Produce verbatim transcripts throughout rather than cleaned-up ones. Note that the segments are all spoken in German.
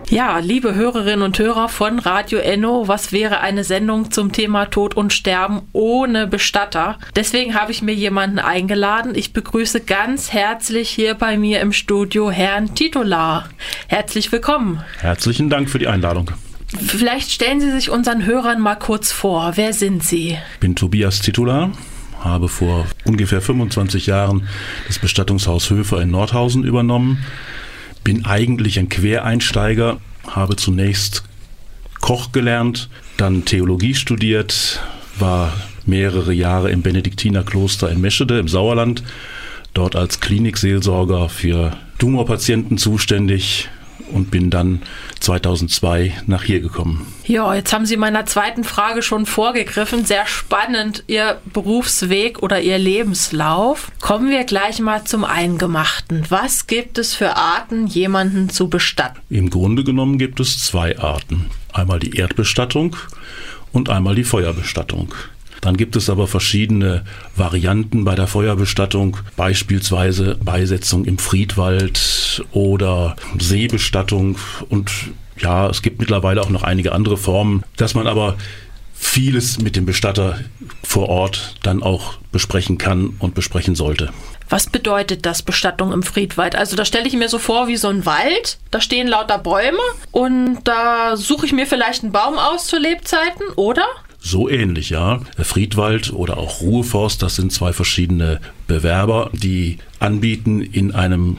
Ja, liebe Hörerinnen und Hörer von Radio Enno, was wäre eine Sendung zum Thema Tod und Sterben ohne Bestatter? Deswegen habe ich mir jemanden eingeladen. Ich begrüße ganz herzlich hier bei mir im Studio Herrn Titular. Herzlich willkommen. Herzlichen Dank für die Einladung. Vielleicht stellen Sie sich unseren Hörern mal kurz vor. Wer sind Sie? Ich bin Tobias Titular, habe vor ungefähr fünfundzwanzig Jahren das Bestattungshaus Höfer in Nordhausen übernommen. Bin eigentlich ein Quereinsteiger, habe zunächst Koch gelernt, dann Theologie studiert, war mehrere Jahre im Benediktinerkloster in Meschede im Sauerland, dort als Klinikseelsorger für Tumorpatienten zuständig und bin dann zweitausendzwei nach hier gekommen. Ja, jetzt haben Sie meiner zweiten Frage schon vorgegriffen. Sehr spannend, Ihr Berufsweg oder Ihr Lebenslauf. Kommen wir gleich mal zum Eingemachten. Was gibt es für Arten, jemanden zu bestatten? Im Grunde genommen gibt es zwei Arten. Einmal die Erdbestattung und einmal die Feuerbestattung. Dann gibt es aber verschiedene Varianten bei der Feuerbestattung, beispielsweise Beisetzung im Friedwald oder Seebestattung. Und ja, es gibt mittlerweile auch noch einige andere Formen, dass man aber vieles mit dem Bestatter vor Ort dann auch besprechen kann und besprechen sollte. Was bedeutet das, Bestattung im Friedwald? Also da stelle ich mir so vor wie so ein Wald, da stehen lauter Bäume und da suche ich mir vielleicht einen Baum aus zu Lebzeiten, oder? So ähnlich, ja. Der Friedwald oder auch Ruheforst, das sind zwei verschiedene Bewerber, die anbieten, in einem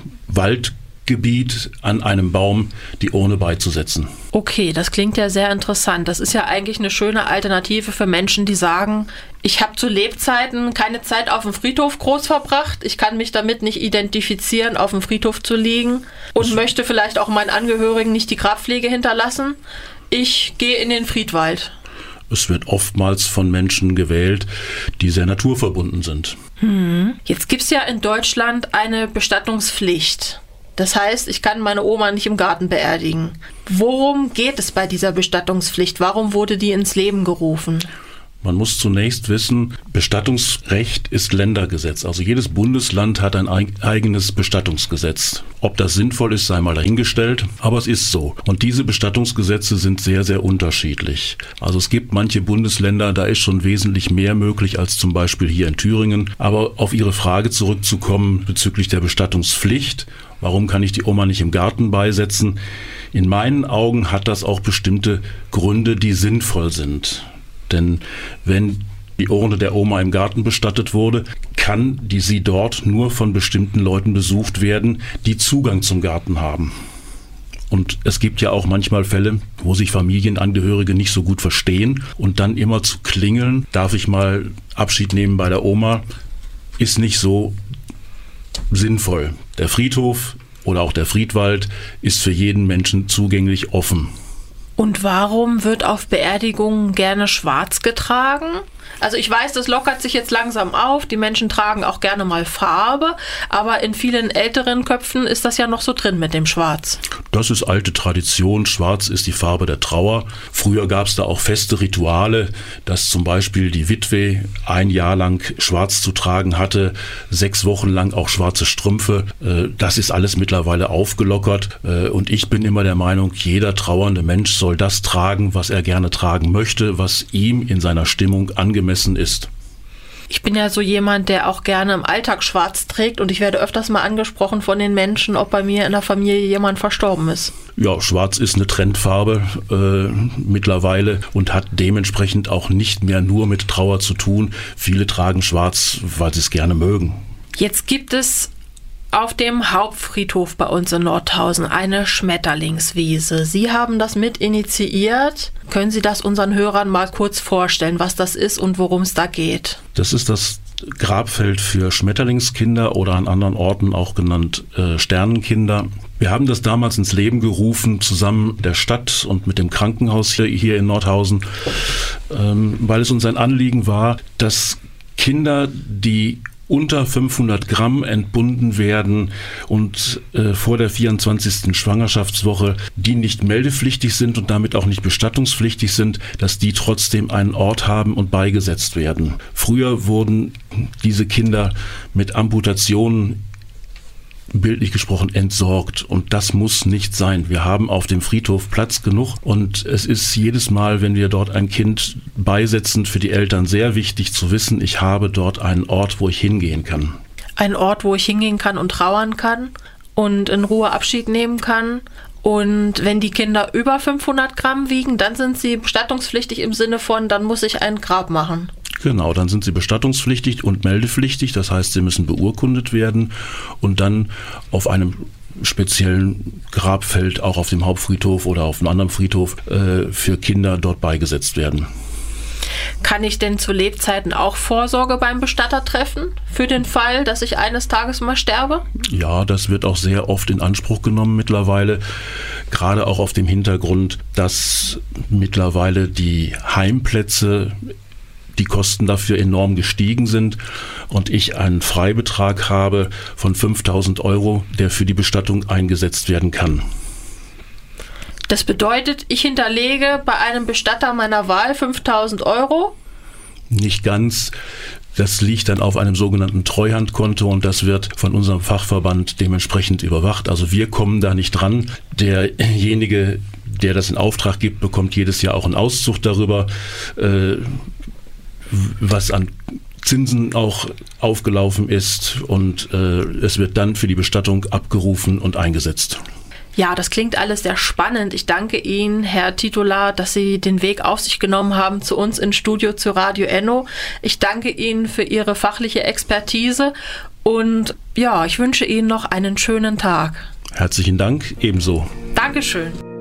Waldgebiet an einem Baum die Urne beizusetzen. Okay, das klingt ja sehr interessant. Das ist ja eigentlich eine schöne Alternative für Menschen, die sagen, ich habe zu Lebzeiten keine Zeit auf dem Friedhof groß verbracht. Ich kann mich damit nicht identifizieren, auf dem Friedhof zu liegen und möchte vielleicht auch meinen Angehörigen nicht die Grabpflege hinterlassen. Ich gehe in den Friedwald. Es wird oftmals von Menschen gewählt, die sehr naturverbunden sind. Hm. Jetzt gibt es ja in Deutschland eine Bestattungspflicht. Das heißt, ich kann meine Oma nicht im Garten beerdigen. Worum geht es bei dieser Bestattungspflicht? Warum wurde die ins Leben gerufen? Man muss zunächst wissen, Bestattungsrecht ist Ländergesetz. Also jedes Bundesland hat ein eigenes Bestattungsgesetz. Ob das sinnvoll ist, sei mal dahingestellt, aber es ist so. Und diese Bestattungsgesetze sind sehr, sehr unterschiedlich. Also es gibt manche Bundesländer, da ist schon wesentlich mehr möglich als zum Beispiel hier in Thüringen. Aber auf Ihre Frage zurückzukommen bezüglich der Bestattungspflicht, warum kann ich die Oma nicht im Garten beisetzen? In meinen Augen hat das auch bestimmte Gründe, die sinnvoll sind. Denn wenn die Urne der Oma im Garten bestattet wurde, kann die sie dort nur von bestimmten Leuten besucht werden, die Zugang zum Garten haben. Und es gibt ja auch manchmal Fälle, wo sich Familienangehörige nicht so gut verstehen und dann immer zu klingeln, darf ich mal Abschied nehmen bei der Oma, ist nicht so sinnvoll. Der Friedhof oder auch der Friedwald ist für jeden Menschen zugänglich offen. Und warum wird auf Beerdigungen gerne schwarz getragen? Also ich weiß, das lockert sich jetzt langsam auf. Die Menschen tragen auch gerne mal Farbe, aber in vielen älteren Köpfen ist das ja noch so drin mit dem Schwarz. Das ist alte Tradition. Schwarz ist die Farbe der Trauer. Früher gab es da auch feste Rituale, dass zum Beispiel die Witwe ein Jahr lang schwarz zu tragen hatte, sechs Wochen lang auch schwarze Strümpfe. Das ist alles mittlerweile aufgelockert. Und ich bin immer der Meinung, jeder trauernde Mensch soll das tragen, was er gerne tragen möchte, was ihm in seiner Stimmung angemessen ist. Ich bin ja so jemand, der auch gerne im Alltag schwarz trägt und ich werde öfters mal angesprochen von den Menschen, ob bei mir in der Familie jemand verstorben ist. Ja, schwarz ist eine Trendfarbe äh, mittlerweile und hat dementsprechend auch nicht mehr nur mit Trauer zu tun. Viele tragen schwarz, weil sie es gerne mögen. Jetzt gibt es auf dem Hauptfriedhof bei uns in Nordhausen eine Schmetterlingswiese. Sie haben das mit initiiert. Können Sie das unseren Hörern mal kurz vorstellen, was das ist und worum es da geht? Das ist das Grabfeld für Schmetterlingskinder oder an anderen Orten auch genannt äh, Sternenkinder. Wir haben das damals ins Leben gerufen, zusammen mit der Stadt und mit dem Krankenhaus hier, hier in Nordhausen, ähm, weil es uns ein Anliegen war, dass Kinder, die unter fünfhundert Gramm entbunden werden und äh, vor der vierundzwanzigsten Schwangerschaftswoche, die nicht meldepflichtig sind und damit auch nicht bestattungspflichtig sind, dass die trotzdem einen Ort haben und beigesetzt werden. Früher wurden diese Kinder mit Amputationen bildlich gesprochen entsorgt. Und das muss nicht sein. Wir haben auf dem Friedhof Platz genug und es ist jedes Mal, wenn wir dort ein Kind beisetzen, für die Eltern sehr wichtig zu wissen, ich habe dort einen Ort, wo ich hingehen kann. Ein Ort, wo ich hingehen kann und trauern kann und in Ruhe Abschied nehmen kann. Und wenn die Kinder über fünfhundert Gramm wiegen, dann sind sie bestattungspflichtig im Sinne von, dann muss ich ein Grab machen. Genau, dann sind sie bestattungspflichtig und meldepflichtig. Das heißt, sie müssen beurkundet werden und dann auf einem speziellen Grabfeld, auch auf dem Hauptfriedhof oder auf einem anderen Friedhof, äh, für Kinder dort beigesetzt werden. Kann ich denn zu Lebzeiten auch Vorsorge beim Bestatter treffen, für den Fall, dass ich eines Tages mal sterbe? Ja, das wird auch sehr oft in Anspruch genommen mittlerweile, gerade auch auf dem Hintergrund, dass mittlerweile die Heimplätze, die Kosten dafür enorm gestiegen sind und ich einen Freibetrag habe von fünftausend Euro, der für die Bestattung eingesetzt werden kann. Das bedeutet, ich hinterlege bei einem Bestatter meiner Wahl fünftausend Euro? Nicht ganz. Das liegt dann auf einem sogenannten Treuhandkonto und das wird von unserem Fachverband dementsprechend überwacht. Also wir kommen da nicht dran. Derjenige, der das in Auftrag gibt, bekommt jedes Jahr auch einen Auszug darüber, äh, was an Zinsen auch aufgelaufen ist und äh, es wird dann für die Bestattung abgerufen und eingesetzt. Ja, das klingt alles sehr spannend. Ich danke Ihnen, Herr Titular, dass Sie den Weg auf sich genommen haben zu uns ins Studio zu Radio Enno. Ich danke Ihnen für Ihre fachliche Expertise und ja, ich wünsche Ihnen noch einen schönen Tag. Herzlichen Dank, ebenso. Dankeschön.